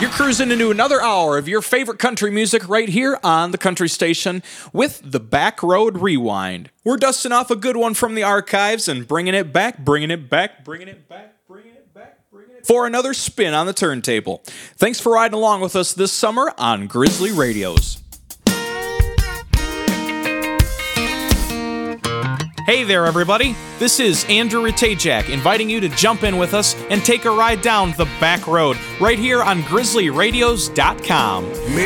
You're cruising into another hour of your favorite country music right here on the Country Station with the Back Road Rewind. We're dusting off a good one from the archives and bringing it back for another spin on the turntable. Thanks for riding along with us this summer on Grizzly Radios. Hey there, everybody. This is Andrew Ratajak inviting you to jump in with us and take a ride down the back road right here on GrizzlyRadios.com.